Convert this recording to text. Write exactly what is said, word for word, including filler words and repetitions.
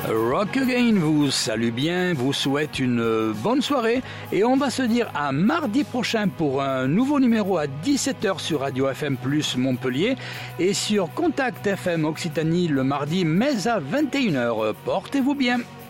Rock Again vous salue bien, vous souhaite une bonne soirée et on va se dire à mardi prochain pour un nouveau numéro à dix-sept heures sur Radio F M Plus Montpellier et sur Contact F M Occitanie le mardi mais à vingt et une heures. Portez-vous bien.